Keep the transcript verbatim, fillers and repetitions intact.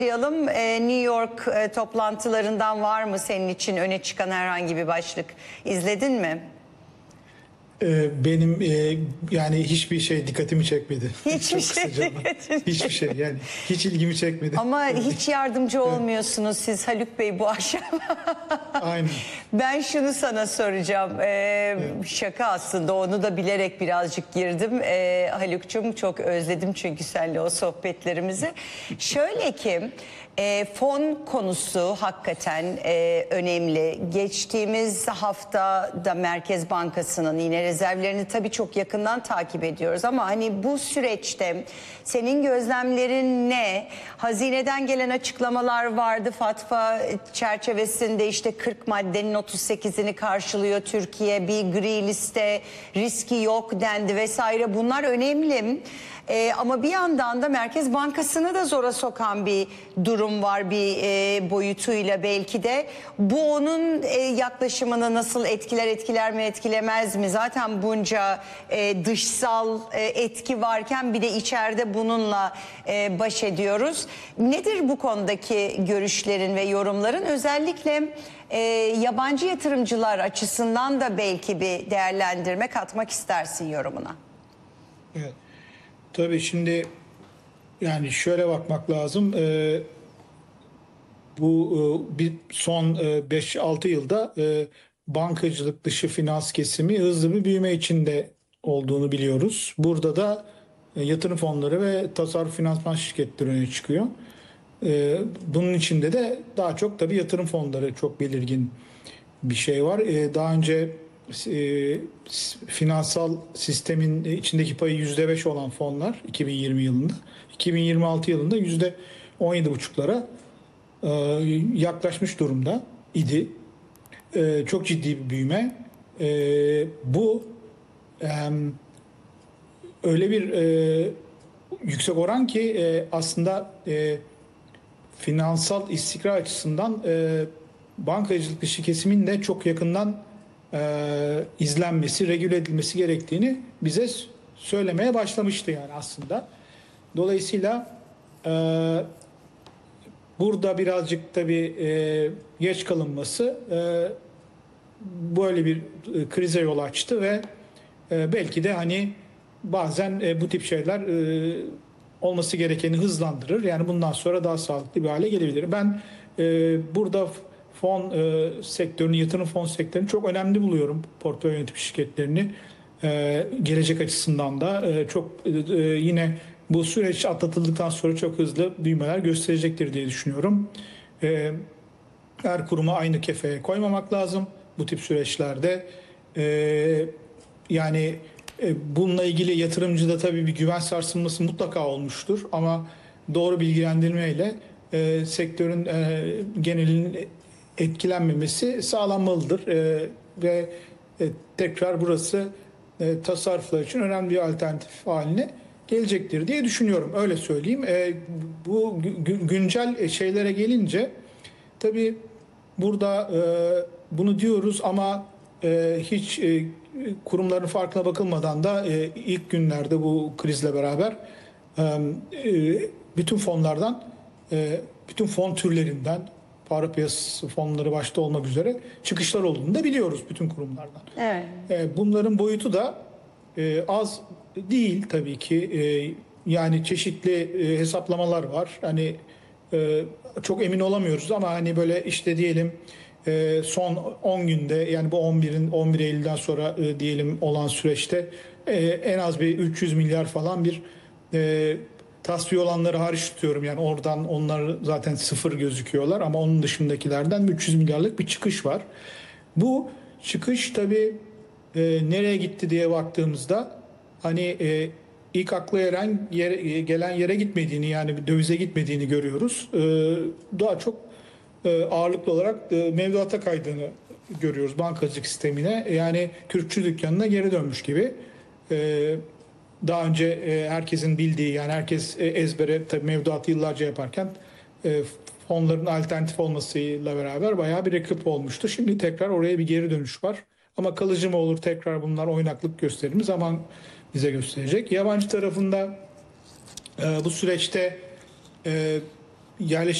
Başlayalım. Ee, New York e, toplantılarından var mı senin için öne çıkan herhangi bir başlık? İzledin mi? Ee, Benim e, yani hiçbir şey dikkatimi çekmedi. Hiçbir Çok şey kısaca. dikkatimi Hiçbir şey yani hiç ilgimi çekmedi. Ama hiç yardımcı olmuyorsunuz siz Haluk Bey bu akşam. Aynen. Ben şunu sana soracağım. Ee, Evet. Şaka aslında, onu da bilerek birazcık girdim. Ee, Haluk'cum, çok özledim çünkü seninle o sohbetlerimizi. Şöyle ki e, fon konusu hakikaten e, önemli. Geçtiğimiz hafta da Merkez Bankası'nın yine rezervlerini tabii çok yakından takip ediyoruz. Ama hani bu süreçte senin gözlemlerin ne? Hazineden gelen açıklamalar vardı. Fatva çerçevesinde işte kırk maddenin otuz sekizini karşılıyor Türkiye. Bir gri liste, riski yok dendi vesaire. Bunlar önemli. Ee, ama bir yandan da Merkez Bankası'nı da zora sokan bir durum var, bir e, boyutuyla belki de. Bu onun e, yaklaşımını nasıl etkiler, etkiler mi, etkilemez mi? Zaten bunca e, dışsal e, etki varken bir de içeride bununla e, baş ediyoruz. Nedir bu konudaki görüşlerin ve yorumların? Özellikle e, yabancı yatırımcılar açısından da belki bir değerlendirme katmak istersin yorumuna. Evet. Tabii şimdi yani şöyle bakmak lazım. Ee, bu e, bir son e, beş altı yılda e, bankacılık dışı finans kesimi hızlı bir büyüme içinde olduğunu biliyoruz. Burada da e, yatırım fonları ve tasarruf finansman şirketleri öne çıkıyor. E, bunun içinde de daha çok tabii yatırım fonları çok belirgin bir şey var. E, daha önce e, finansal sistemin içindeki payı yüzde beş olan fonlar iki bin yirmi yılında, iki bin yirmi altı yılında yüzde on yedi buçuklara e, yaklaşmış durumda idi. E, çok ciddi bir büyüme. E, bu e, öyle bir e, yüksek oran ki e, aslında e, finansal istikrar açısından e, bankacılık dışı kesimin de çok yakından e, izlenmesi, regüle edilmesi gerektiğini bize söylemeye başlamıştı yani aslında. Dolayısıyla e, burada birazcık tabii e, geç kalınması e, böyle bir e, krize yol açtı ve e, belki de hani bazen e, bu tip şeyler e, olması gerekeni hızlandırır. Yani bundan sonra daha sağlıklı bir hale gelebilir. Ben e, burada fon e, sektörünü, yatırım fon sektörünü çok önemli buluyorum. Portföy yönetim şirketlerini e, gelecek açısından da e, çok e, yine bu süreç atlatıldıktan sonra çok hızlı büyümeler gösterecektir diye düşünüyorum. E, her kurumu aynı kefeye koymamak lazım bu tip süreçlerde. E, yani e, bununla ilgili yatırımcıda tabii bir güven sarsılması mutlaka olmuştur ama doğru bilgilendirmeyle e, sektörün e, genelinin etkilenmemesi sağlanmalıdır. E, ve e, tekrar burası e, tasarruflar için önemli bir alternatif haline gelecektir diye düşünüyorum. Öyle söyleyeyim. E, bu gü- güncel şeylere gelince tabii burada e, bunu diyoruz ama e, hiç e, kurumların farkına bakılmadan da e, ilk günlerde bu krizle beraber e, e, bütün fonlardan, e, bütün fon türlerinden, para piyasası fonları başta olmak üzere çıkışlar olduğunu da biliyoruz bütün kurumlardan. Evet. E, bunların boyutu da e, az değil tabii ki. E, yani çeşitli e, hesaplamalar var. Hani e, çok emin olamıyoruz ama hani böyle işte diyelim e, son on günde yani bu on birin on bir Eylül'den sonra e, diyelim olan süreçte e, en az bir üç yüz milyar falan bir e, tasfiye olanları hariç tutuyorum. Yani oradan onlar zaten sıfır gözüküyorlar ama onun dışındakilerden üç yüz milyarlık bir çıkış var. Bu çıkış tabii e, nereye gitti diye baktığımızda hani e, ilk akla gelen yere, gelen yere gitmediğini yani dövize gitmediğini görüyoruz. E, daha çok e, ağırlıklı olarak e, mevduata kaydığını görüyoruz bankacılık sistemine. Yani kürkçü dükkanına geri dönmüş gibi. E, daha önce e, herkesin bildiği yani herkes e, ezbere tabii mevduatı yıllarca yaparken e, fonların alternatif olmasıyla beraber bayağı bir rekap olmuştu. Şimdi tekrar oraya bir geri dönüş var. Ama kalıcı mı olur tekrar bunlar oynaklık gösterir mi zaman bize gösterecek. Yabancı tarafında e, bu süreçte e, yerleşik